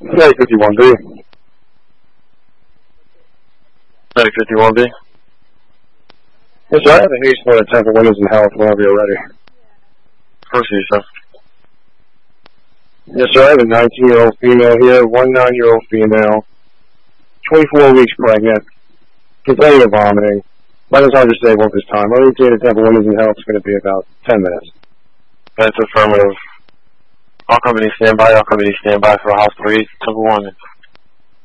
Hey, 51B. Hey, 51B. Yes, sir, I have a Hayes for the Temple Windows and Health whenever you're ready. Proceed, sir. Yes, sir, I have a 19-year-old female here, one 9-year-old female, 24 weeks pregnant, complaining of vomiting. Vitals are disabled at this time. Our ETA to Temple Windows and Health is going to be about 10 minutes. That's affirmative. All companies stand by. All companies stand by for hospital 8, Temple 1.